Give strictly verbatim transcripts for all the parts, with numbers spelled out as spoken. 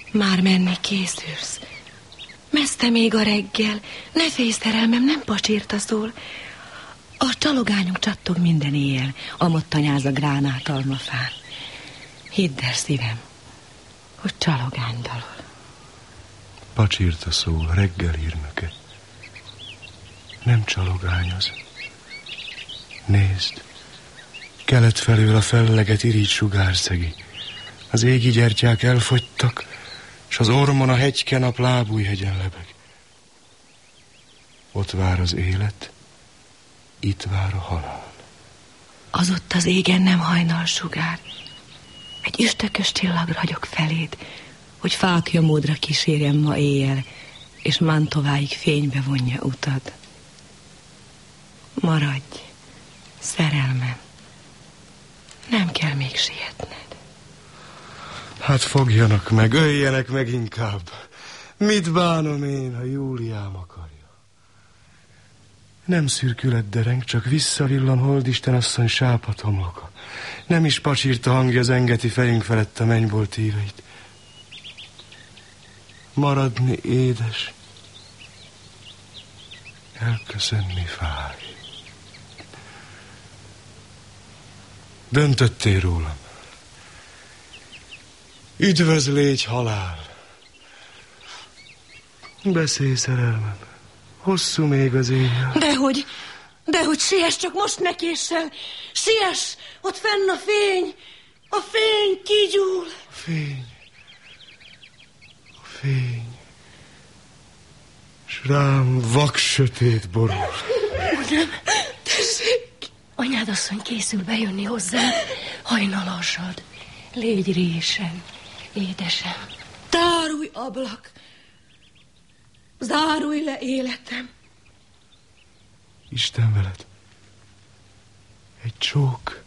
Már menni készülsz. Messze még a reggel. Ne félj, szerelmem, nem pacsírta szól. A csalogányunk csattog minden éjjel, amott tanyáz a gránát almafán. Hidd el, szívem, hogy csalogány dalol. Pacsírta szól, reggel írnöke. Nem csalogányoz. Nézd, kelet felől a felleget irigy sugár szegi. Az égi gyertyák elfogytak, s az ormon a hegykenap lábújhegyen lebeg. Ott vár az élet, itt vár a halál. Az ott az égen nem hajnal sugár. Egy üstökös csillag ragyog feléd, hogy fáklyomódra kísérjem ma éjjel, és Mantováig fénybe vonja utad. Maradj, szerelmem, nem kell még sietned. Hát fogjanak meg, öljenek meg inkább. Mit bánom én, ha Júliám akarja? Nem szürkület dereng, csak visszavillan Holdisten asszony sápadt homloka. Nem is pacsírta hangja zengeti fejünk felett a mennybolt íveit. Maradni édes, elköszönni fáj. Döntöttél rólam. Üdvözlégy halál. Beszélj, szerelmem. Hosszú még az éjjel. Dehogy, dehogy siess, csak most ne késsel. Siess, ott fenn a fény. A fény kigyúl. A fény. A fény. S rám vaksötét borul. Ugyan, tessék. Anyádasszony készül bejönni hozzá. Hajnalasad. Légy résen, édesem. Tárulj, ablak. Zárulj le életem. Isten veled. Egy csók,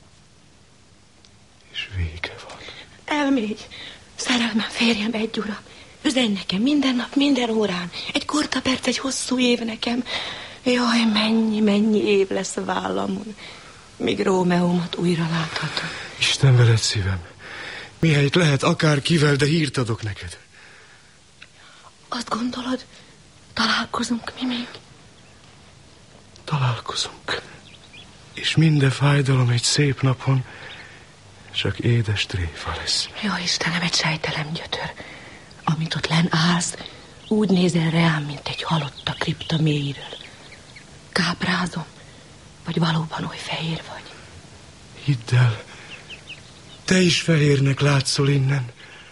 és vége van. Elmégy. Szerelmem, férjem, egy uram. Üzenj nekem minden nap, minden órán. Egy kurta perc, egy hosszú év nekem. Jaj, mennyi, mennyi év lesz a vállamon, míg Rómeómat újra láthatom. Isten veled, szívem. Mihelyt lehet akár kivel, de hírt adok neked. Azt gondolod, találkozunk mi még? Találkozunk. És minden fájdalom egy szép napon csak édes tréfa lesz. Jó Istenem, egy sejtelem gyötör. Amit ott len állsz, úgy nézel rám, mint egy halott a kripta mélyről. Káprázom, vagy valóban oly fehér vagy? Hidd el, te is fehérnek látszol innen.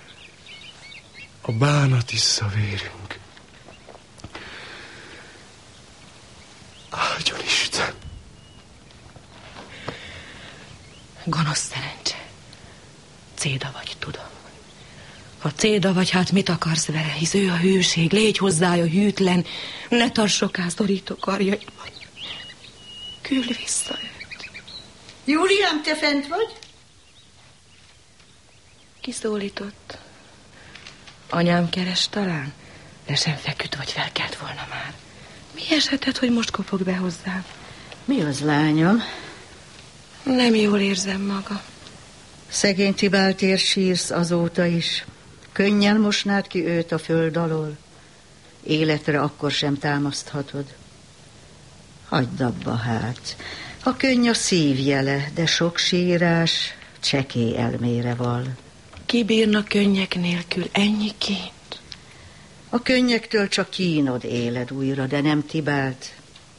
A bánat issza vérünk. Áldjon Isten! Gonosz szerencse. Céda vagy, tudom. Ha Céda vagy, hát mit akarsz vele? Hisz ő a hőség, légy hozzája hűtlen, ne tarts soká szorító karjaiban. Küld vissza őt. Júliám, te fent vagy? Kiszólított. Anyám keres talán? De sem feküdt, vagy felkelt volna már. Mi esetet, hogy most kopog be hozzám? Mi az, lányom? Nem jól érzem magam. Szegény Tibáltér sírsz azóta is. Könnyel mosnád ki őt a föld alól. Életre akkor sem támaszthatod. Hagyd abba hát. A könny a szívjele, de sok sírás csekély elmére val. Ki bírna könnyek nélkül ennyi kínt? A könnyektől csak kínod éled újra, de nem Tibált.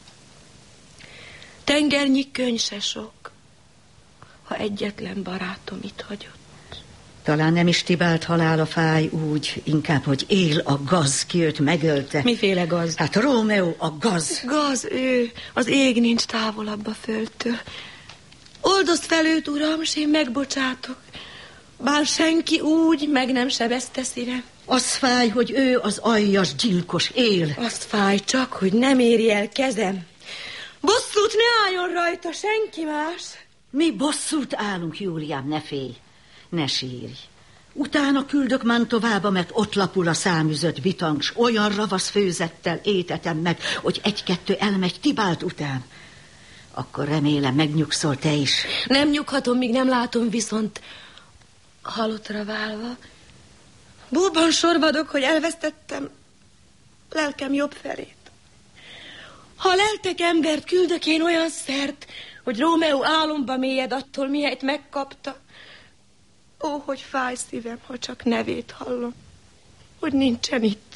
Tengernyi könny se sok, ha egyetlen barátom itt hagyott. Talán nem is Tibált halála fáj úgy, inkább, hogy él a gaz, ki őt megölte. Miféle gaz? Hát Rómeó a gaz. Gaz ő, az ég nincs távolabb a földtől. Oldozd fel őt, uram, s én megbocsátok. Bár senki úgy meg nem sebezte szívem. Az fáj, hogy ő az aljas gyilkos él. Azt fáj csak, hogy nem éri el kezem. Bosszút ne álljon rajta senki más. Mi bosszút állunk, Júliám, ne félj, ne sírj. Utána küldök Mantovába, mert ott lapul a számüzött bitang, s olyan ravasz főzettel étetem meg, hogy egy-kettő elmegy Tibált után. Akkor remélem megnyugszol te is. Nem nyughatom, míg nem látom, viszont halottra válva Búban sorvadok, hogy elvesztettem lelkem jobb felét. Ha leltek embert küldök én olyan szert, hogy Rómeó álomba mélyed attól, mihelyt megkapta. Ó, hogy fáj szívem, ha csak nevét hallom, hogy nincsen itt.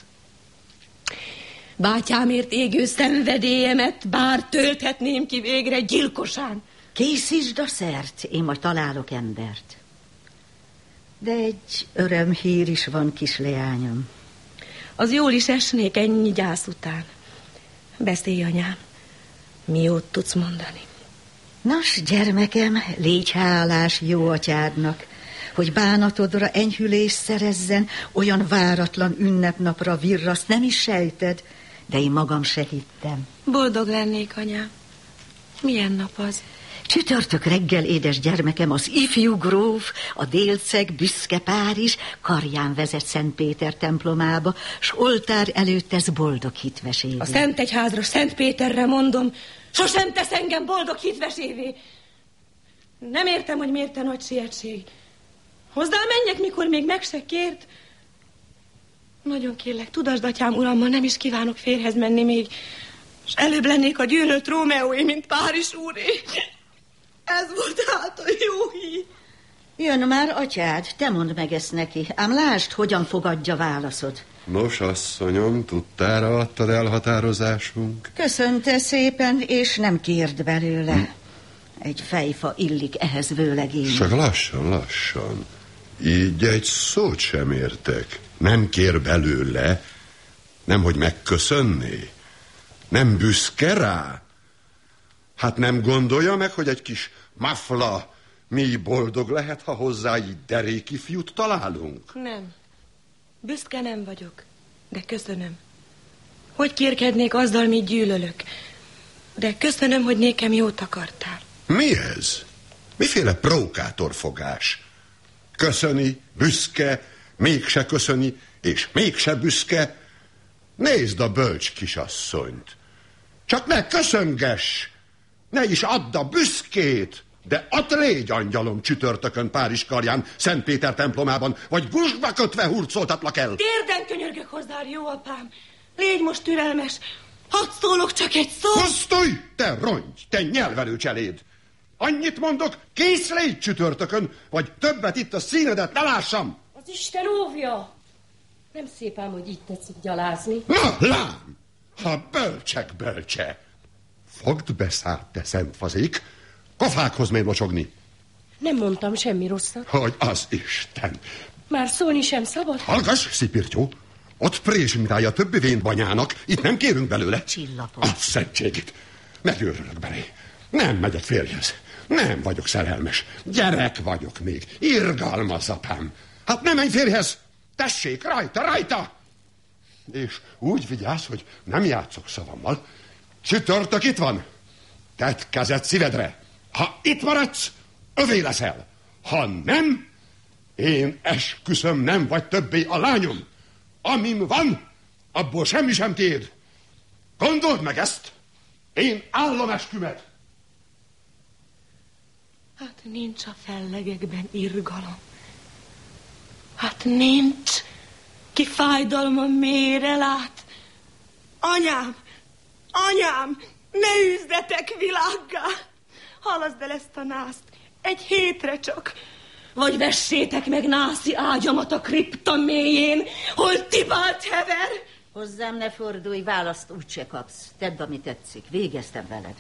Bátyámért égő szenvedélyemet bár tölthetném ki végre gyilkosán. Készítsd a szert, én majd találok embert. De egy örömhír is van, kisleányom. Az jól is esnék ennyi gyász után. Beszélj, anyám, mi jót tudsz mondani? Nos, gyermekem, légy hálás jó atyádnak, hogy bánatodra enyhülés szerezzen, olyan váratlan ünnepnapra virraszt nem is sejted, de én magam se hittem. Boldog lennék, anyám. Milyen nap az? Csütörtök reggel, édes gyermekem, az ifjú gróf, a délceg büszke pár is karján vezet Szent Péter templomába, s oltár előtt ez boldog hitvesévé. A Szent Egyházra, Szent Péterre mondom, sosem tesz engem boldog hitvesévé. Nem értem, hogy miért te nagy sietség. Hozzá menjek, mikor még meg se kért. Nagyon kérlek, tudasd, atyám, urammal, nem is kívánok férjhez menni még, és előbb lennék a gyűlölt Rómeóé, mint Párizs úré. Ez volt hát a jó hír. Jön már, atyád, te mondd meg ezt neki, ám lásd, hogyan fogadja válaszod. Nos, asszonyom, tudtára adtad elhatározásunk? Köszönte szépen, és nem kérd belőle. Hm. Egy fejfa illik ehhez vőlegény. Csak lassan, lassan. Így egy szót sem értek. Nem kér belőle, nemhogy megköszönné. Nem büszke rá. Hát nem gondolja meg, hogy egy kis mafla mi boldog lehet, ha hozzá így deréki fiút találunk? Nem. Büszke nem vagyok, de köszönöm. Hogy kérkednék azzal, mit gyűlölök? De köszönöm, hogy nékem jót akartál. Mi ez? Miféle prókátorfogás? Köszöni, büszke, mégse köszöni, és mégse büszke. Nézd a bölcs kisasszonyt. Csak ne köszöngess, ne is add a büszkét, de ott légy, angyalom, csütörtökön Párizs karján, Szent Péter templomában, vagy gusba kötve hurcoltatlak el. Térden könyörgök hozzá, jó apám. Légy most türelmes. Hadd szólok csak egy szót. Pusztulj, te rongy, te nyelvelő cseléd. Annyit mondok, kész légy csütörtökön, vagy többet itt a színedet ne lássam. Az Isten óvja. Nem szép ám, hogy így tetszik gyalázni. Na, lám, ha bölcsek bölcse. Fogd be szállt, te szent fazék, kofákhoz mér mocsogni. Nem mondtam semmi rosszat. Hogy az Isten. Már szólni sem szabad? Hallgass, szipirtyó, ott prézsmintája többi vén banyának, itt nem kérünk belőle. Csillapot. A szentségit. Ne győrülök belé. Nem megyek férjhez. Nem vagyok szerelmes. Gyerek vagyok még. Irgalmaz, apám. Hát nem menj férjhez. Tessék, rajta, rajta. És úgy vigyázz, hogy nem játszok szavammal. Csütörtök itt van. Tedd kezed szívedre. Ha itt maradsz, övé leszel. Ha nem, én esküszöm, nem vagy többé a lányom. Amim van, abból semmi sem téd. Gondold meg ezt. Én állom eskümet. Hát nincs a fellegekben irgalom. Hát nincs, ki fájdalma mélyre lát. Anyám, anyám, ne üzdetek világgá. Halaszd el ezt a nászt, egy hétre csak. Vagy vessétek meg nászi ágyamat a kripta mélyén, hol Tibalt hever. Hozzám ne fordulj, választ úgyse kapsz. Tedd, ami tetszik, végeztem veled.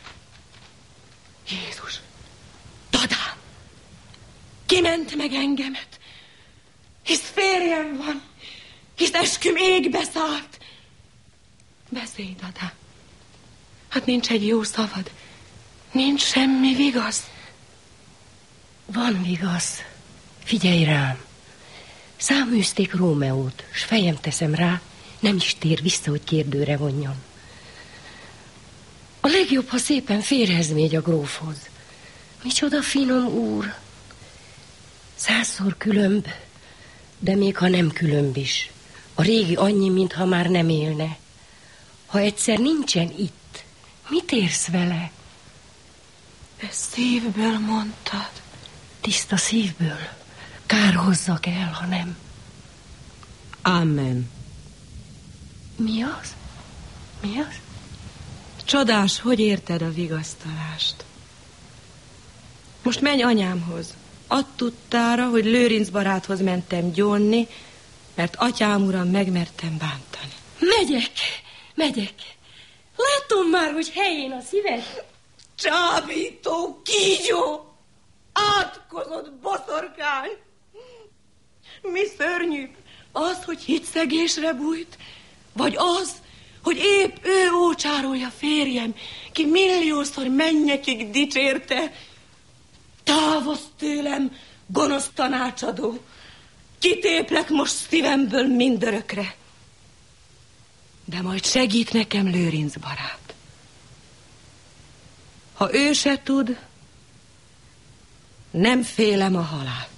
Jézus, Dadám, kiment meg engemet, hisz férjem van, hisz esküm égbe szállt. Beszélj, Dadám, hát nincs egy jó szavad, nincs semmi vigasz. Van vigasz, figyelj rám. Száműzték Rómeót, s fejem teszem rá, nem is tér vissza, hogy kérdőre vonjon. A legjobb, ha szépen férhez megy a grófhoz. Micsoda finom úr. Százszor különb, de még ha nem különb is. A régi annyi, mintha már nem élne. Ha egyszer nincsen itt, mit érsz vele? Ezt szívből mondtad. Tiszta szívből. Kár hozzak el, ha nem. Amen. Mi az? Mi az? Csodás, hogy érted a vigasztalást? Most menj anyámhoz. Add tudtára, hogy Lőrinc baráthoz mentem gyónni, mert atyám uram megmertem bántani. Megyek, megyek. Látom már, hogy helyén a szíved. Csábító kígyó! Átkozott boszorkány! Mi szörnyűbb? Az, hogy hitszegésre bújt? Vagy az, hogy épp ő ócsárolja férjem, ki milliószor mennyekig dicsérte? Távozz tőlem, gonosz tanácsadó! Kitéplek most szívemből mindörökre. De majd segít nekem Lőrinc barát. Ha ő se tud, nem félem a halált.